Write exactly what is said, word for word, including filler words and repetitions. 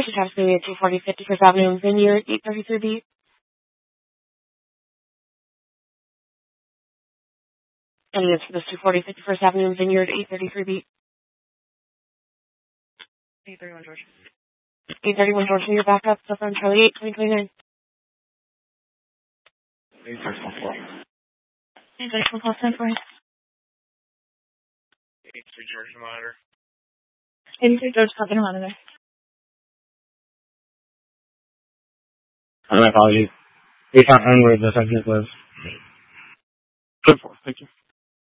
George, the traffic maybe at two forty fifty-first Avenue and Vineyard, eight thirty-three B. Any units for this two forty fifty-first Avenue and Vineyard, eight thirty-three B. eight thirty-one George. eight thirty-one George, your backup, so from Charlie eight, twenty twenty-nine. eight thirty-one call. eight thirty-one call, ten for eighty-three George, monitor. eighty-three George, talking to monitor. My apologies. We can't remember where the subject was. Good for. Thank you.